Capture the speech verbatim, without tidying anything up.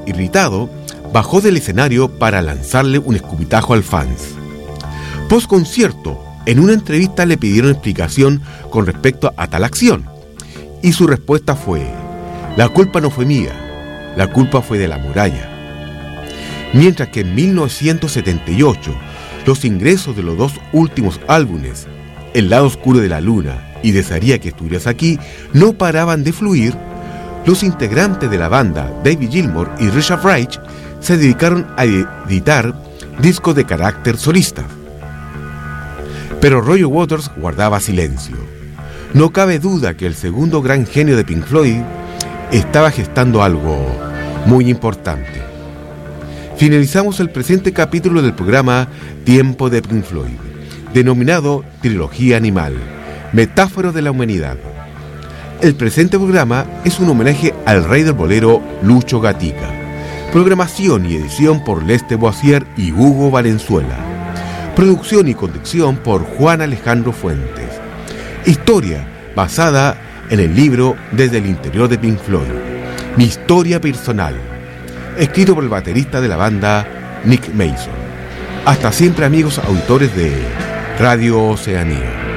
irritado, bajó del escenario para lanzarle un escupitajo al fans. Post concierto, en una entrevista le pidieron explicación con respecto a tal acción, y su respuesta fue: la culpa no fue mía, la culpa fue de la muralla. Mientras que en mil novecientos setenta y ocho, los ingresos de los dos últimos álbumes, El lado oscuro de la luna y Desearía que estuvieras aquí, no paraban de fluir, los integrantes de la banda, David Gilmour y Richard Wright, se dedicaron a editar discos de carácter solista. Pero Roger Waters guardaba silencio. No cabe duda que el segundo gran genio de Pink Floyd estaba gestando algo muy importante. Finalizamos el presente capítulo del programa Tiempo de Pink Floyd, denominado Trilogía Animal, Metáfora de la Humanidad. El presente programa es un homenaje al rey del bolero Lucho Gatica. Programación y edición por Leste Boissier y Hugo Valenzuela. Producción y conducción por Juan Alejandro Fuentes. Historia basada en el libro Desde el interior de Pink Floyd, Mi historia personal, escrito por el baterista de la banda, Nick Mason. Hasta siempre, amigos auditores de Radio Oceanía.